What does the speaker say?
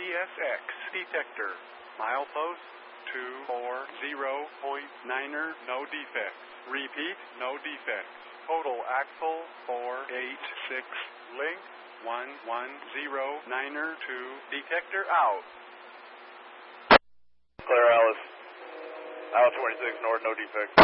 CSX detector. Milepost 240.9er, no defects. Repeat, no defects. Total axle 486. Link 1109er to detector out. Clear Alice. Alice 26 North, no defects.